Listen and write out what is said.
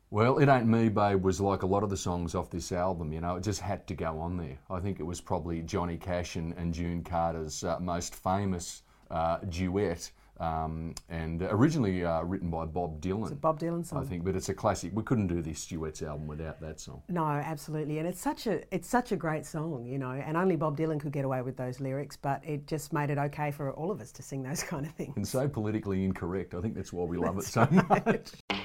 Well, It Ain't Me, Babe was like a lot of the songs off this album, you know, it just had to go on there. I think it was probably Johnny Cash and June Carter's most famous duet, and originally written by Bob Dylan. It's a Bob Dylan song, I think, but it's a classic. We couldn't do this duets album without that song. No, absolutely, and it's such a great song, you know. And only Bob Dylan could get away with those lyrics, but it just made it okay for all of us to sing those kind of things. And so politically incorrect. I think that's why we love it so much.